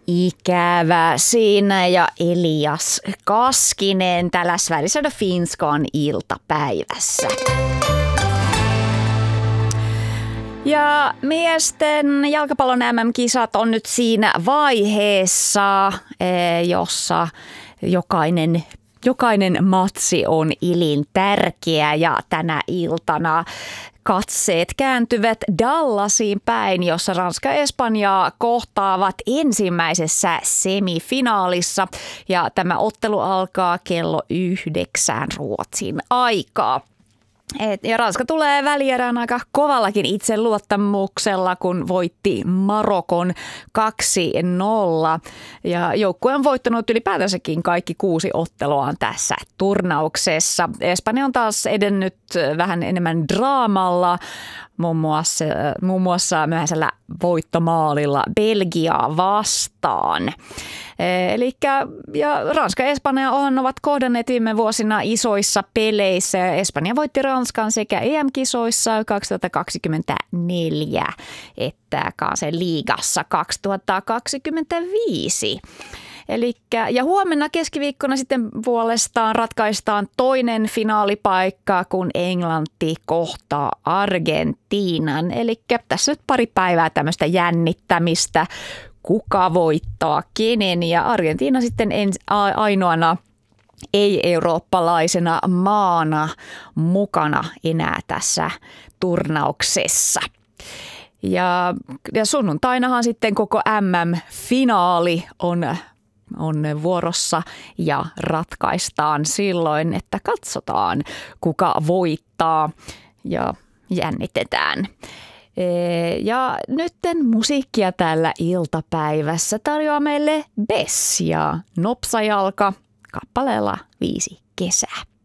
Ikävä siinä ja Elias Kaskinen täällä Sveriges Radio Finskan iltapäivässä. Ja miesten jalkapallon MM-kisat on nyt siinä vaiheessa, jossa jokainen matsi on elintärkeä ja tänä iltana katseet kääntyvät Dallasiin päin, jossa Ranska ja Espanja kohtaavat ensimmäisessä semifinaalissa ja tämä ottelu alkaa kello 9 Ruotsin aikaa. Ja Ranska tulee välierään aika kovallakin itseluottamuksella, kun voitti Marokon 2-0. Ja joukkue on voittanut ylipäätänsäkin kaikki 6 otteluaan tässä turnauksessa. Espanja on taas edennyt vähän enemmän draamalla, muun muassa myöhäisellä voittomaalilla Belgiaa vastaan. Ja Ranska ja Espanja ovat kohdanneet viime vuosina isoissa peleissä. Espanja voitti Ranskan sekä EM-kisoissa 2024 että Kansen liigassa 2025. Ja huomenna keskiviikkona sitten puolestaan ratkaistaan toinen finaalipaikka, kun Englanti kohtaa Argentiinan. Eli tässä nyt pari päivää tämmöistä jännittämistä, kuka voittaa kenen, ja Argentiina sitten ainoana ei-eurooppalaisena maana mukana enää tässä turnauksessa. Ja sunnuntainahan sitten koko MM-finaali on vuorossa ja ratkaistaan silloin, että katsotaan kuka voittaa ja jännitetään. Ja nytten musiikkia tällä iltapäivässä tarjoaa meille Bess ja Nopsajalka kappaleella 5 kesää.